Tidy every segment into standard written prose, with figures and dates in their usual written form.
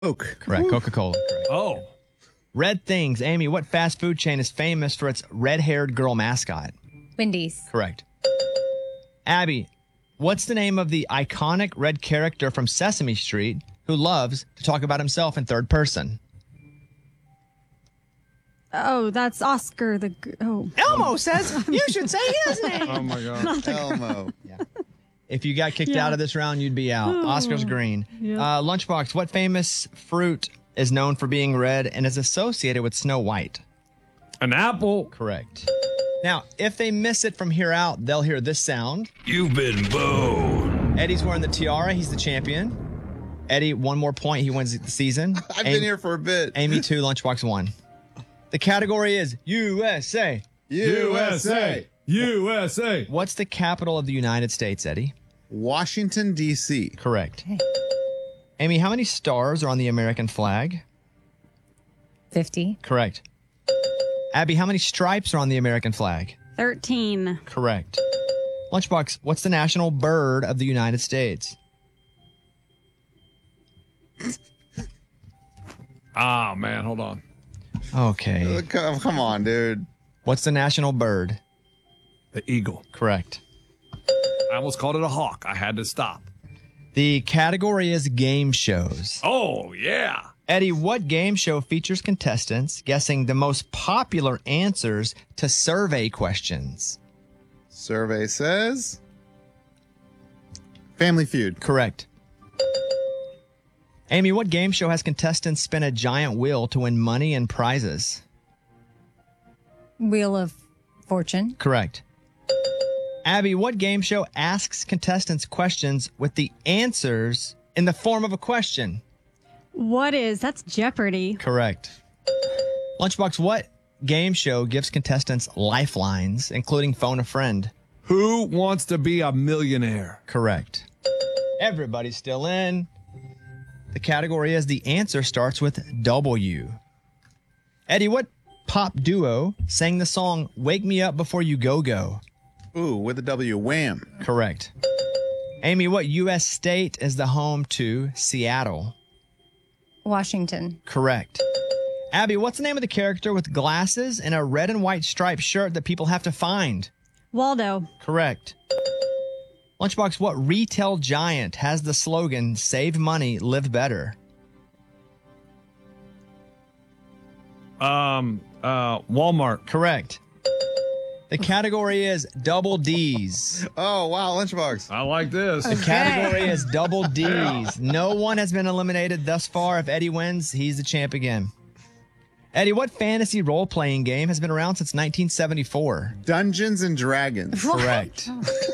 Coke. Correct. Coca-Cola. Correct. Oh. Red Things. Amy, what fast food chain is famous for its red-haired girl mascot? Wendy's. Correct. Abby, what's the name of the iconic red character from Sesame Street who loves to talk about himself in third person? Oh, that's Oscar the... Elmo says you should say his name. Oh, my God. Elmo. If you got kicked out of this round, you'd be out. Oscar's green. Yeah. Lunchbox, what famous fruit is known for being red and is associated with Snow White? An apple. Correct. Now, if they miss it from here out, they'll hear this sound. You've been boned. Eddie's wearing the tiara. He's the champion. Eddie, one more point. He wins the season. I've been here for a bit. Amy, 2. Lunchbox, 1. The category is USA. USA. USA. What's the capital of the United States, Eddie? Washington, D.C. Correct. Amy, how many stars are on the American flag? 50. Correct. Abby, how many stripes are on the American flag? 13. Correct. Lunchbox, what's the national bird of the United States? Ah, man. Hold on. Okay. Come on, dude. What's the national bird? The eagle. Correct. I almost called it a hawk. I had to stop. The category is game shows. Oh, yeah. Eddie, what game show features contestants guessing the most popular answers to survey questions? Survey says Family Feud. Correct. Amy, what game show has contestants spin a giant wheel to win money and prizes? Wheel of Fortune. Correct. Abby, what game show asks contestants questions with the answers in the form of a question? That's Jeopardy. Correct. Lunchbox, what game show gives contestants lifelines, including phone a friend? Who wants to be a millionaire? Correct. Everybody's still in. The category is the answer starts with W. Eddie, what pop duo sang the song Wake Me Up Before You Go Go? Ooh, with a W. Wham. Correct. Amy, what U.S. state is the home to Seattle? Washington. Correct. Abby, what's the name of the character with glasses and a red and white striped shirt that people have to find? Waldo. Correct. Lunchbox, what retail giant has the slogan, save money, live better? Walmart. Correct. The category is double D's. Oh, wow. Lunchbox. I like this. The category is double D's. No one has been eliminated thus far. If Eddie wins, he's the champ again. Eddie, what fantasy role-playing game has been around since 1974? Dungeons and Dragons. Correct.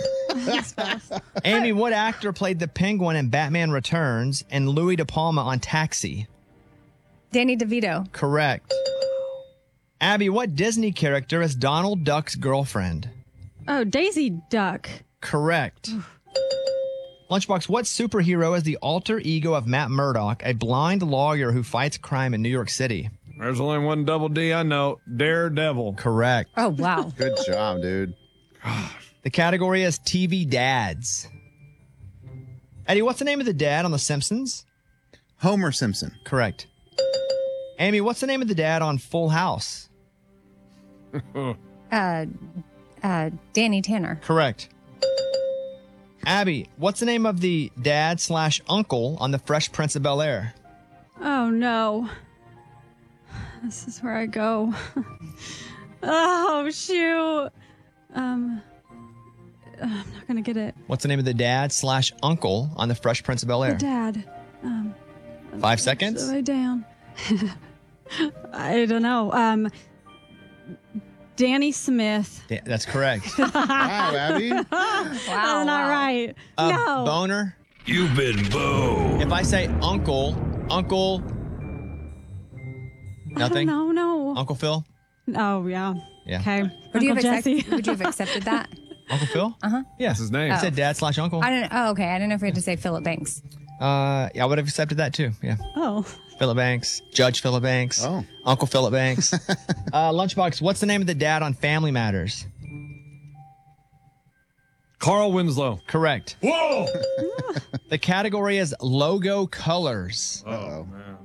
Amy, what actor played the Penguin in Batman Returns and Louis De Palma on Taxi? Danny DeVito. Correct. Abby, what Disney character is Donald Duck's girlfriend? Oh, Daisy Duck. Correct. Lunchbox, what superhero is the alter ego of Matt Murdock, a blind lawyer who fights crime in New York City? There's only one double D I know. Daredevil. Correct. Oh, wow. Good job, dude. The category is TV dads. Eddie, what's the name of the dad on The Simpsons? Homer Simpson. Correct. Amy, what's the name of the dad on Full House? Danny Tanner. Correct. Abby, what's the name of the dad / uncle on The Fresh Prince of Bel-Air? Oh, no. This is where I go. Oh, shoot. I'm not going to get it. What's the name of the dad / uncle on The Fresh Prince of Bel-Air? Dad. 5 seconds? Write down. I don't know. Danny Smith. That's correct. Wow, Abby. That's not right. No. Boner? You've been boned. If I say uncle, nothing? No. Uncle Phil? Oh, yeah. Yeah. Okay. Would you, Uncle Jesse. would you have accepted that? Uncle Phil? Uh-huh. Yeah. That's his name. I said dad / uncle. I don't. Oh, okay. I didn't know if we had to say Philip Banks. Yeah, I would have accepted that too. Yeah. Oh. Philip Banks, Judge Philip Banks, Oh. Uncle Philip Banks. Lunchbox, what's the name of the dad on Family Matters? Carl Winslow. Correct. Whoa! The category is logo colors. Oh, man.